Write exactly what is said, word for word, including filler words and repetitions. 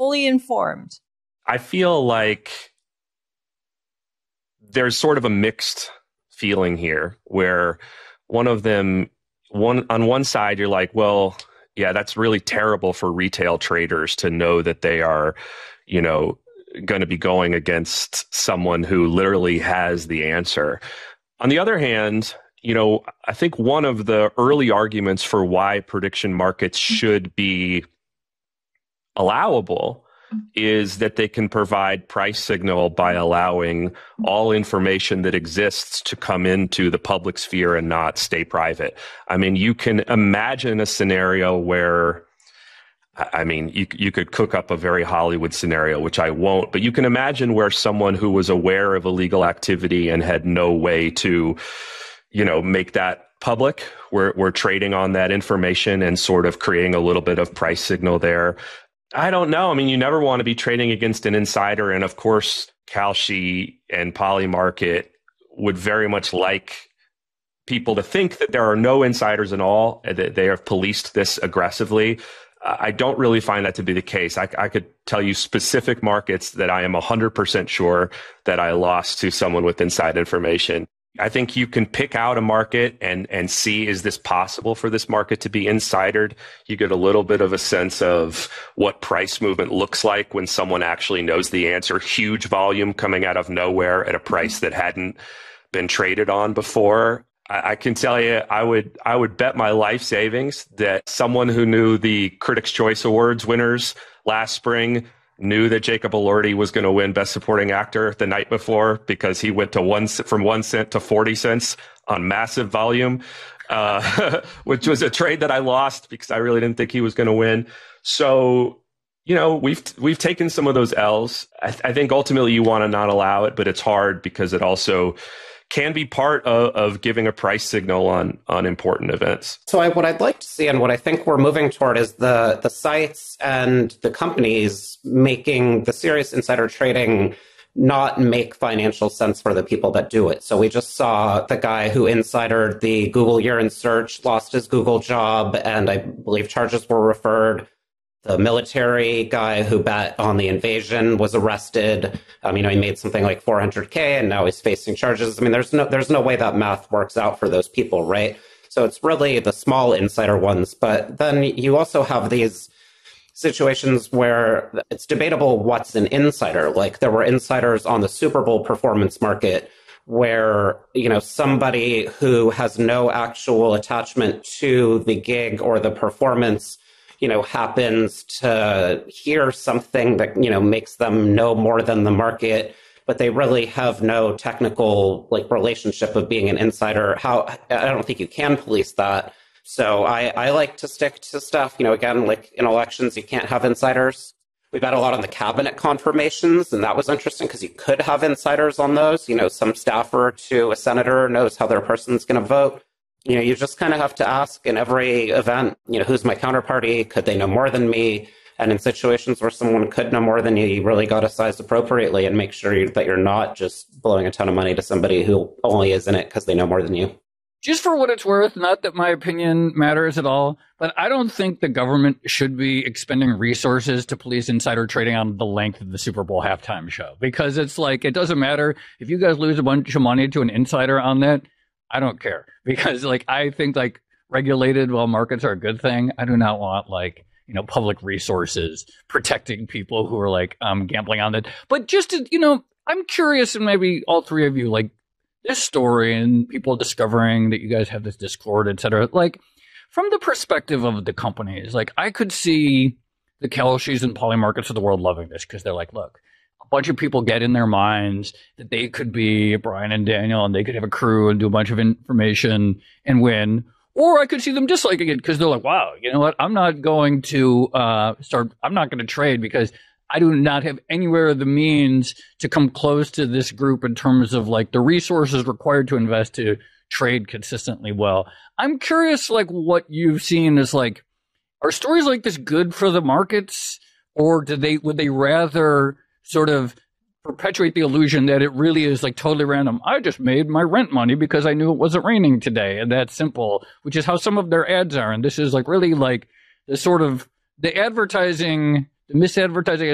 fully informed? I feel like there's sort of a mixed feeling here where one of them, one on one side, you're like, well, yeah, that's really terrible for retail traders to know that they are, you know, going to be going against someone who literally has the answer. On the other hand, you know, I think one of the early arguments for why prediction markets should be allowable is that they can provide price signal by allowing all information that exists to come into the public sphere and not stay private. I mean, you can imagine a scenario where, I mean, you you could cook up a very Hollywood scenario, which I won't, but you can imagine where someone who was aware of illegal activity and had no way to, you know, make that public, we're, we're trading on that information and sort of creating a little bit of price signal there. I don't know. I mean, you never want to be trading against an insider. And of course, Kalshi and Polymarket would very much like people to think that there are no insiders at all, that they have policed this aggressively. I don't really find that to be the case. I, I could tell you specific markets that I am one hundred percent sure that I lost to someone with inside information. I think you can pick out a market and and see, is this possible for this market to be insidered? You get a little bit of a sense of what price movement looks like when someone actually knows the answer. Huge volume coming out of nowhere at a price that hadn't been traded on before. I, I can tell you, I would I would bet my life savings that someone who knew the Critics' Choice Awards winners last spring knew that Jacob Elordi was going to win Best Supporting Actor the night before because he went to one from one cent to forty cents on massive volume, uh, which was a trade that I lost because I really didn't think he was going to win. So, you know, we've we've taken some of those L's. I, th- I think ultimately you want to not allow it, but it's hard because it also can be part of, of giving a price signal on on important events. So I, what I'd like to see and what I think we're moving toward is the the sites and the companies making the serious insider trading not make financial sense for the people that do it. So we just saw the guy who insidered the Google year-end search lost his Google job, and I believe charges were referred. The military guy who bet on the invasion was arrested. Um, you know, he made something like four hundred K and now he's facing charges. I mean, there's no there's no way that math works out for those people, right? So it's really the small insider ones. But then you also have these situations where it's debatable what's an insider. Like there were insiders on the Super Bowl performance market where, you know, somebody who has no actual attachment to the gig or the performance, you know, happens to hear something that, you know, makes them know more than the market, but they really have no technical like relationship of being an insider. How I don't think you can police that. So I, I like to stick to stuff, you know, again, like in elections, you can't have insiders. We bet a lot on the cabinet confirmations, and that was interesting because you could have insiders on those. You know, some staffer to a senator knows how their person's going to vote. You know, you just kind of have to ask in every event, you know, who's my counterparty? Could they know more than me? And in situations where someone could know more than you, you really got to size appropriately and make sure you, that you're not just blowing a ton of money to somebody who only is in it because they know more than you. Just for what it's worth, not that my opinion matters at all, but I don't think the government should be expending resources to police insider trading on the length of the Super Bowl halftime show. Because it's like, it doesn't matter if you guys lose a bunch of money to an insider on that. I don't care, because like I think like regulated, well, markets are a good thing. I do not want like, you know, public resources protecting people who are like um, gambling on it. But just to, you know, I'm curious, and maybe all three of you, like this story and people discovering that you guys have this Discord, et cetera. Like from the perspective of the companies, like I could see the Kalshis and Polymarkets of the world loving this because they're like, look, a bunch of people get in their minds that they could be Brian and Daniel and they could have a crew and do a bunch of information and win. Or I could see them disliking it because they're like, wow, you know what? I'm not going to uh, start. I'm not going to trade because I do not have anywhere the means to come close to this group in terms of like the resources required to invest to trade consistently well. I'm curious, like what you've seen is like, are stories like this good for the markets, or do they would they rather sort of perpetuate the illusion that it really is like totally random? I just made my rent money because I knew it wasn't raining today, and that's simple, which is how some of their ads are. And this is like really like the sort of the advertising, the misadvertising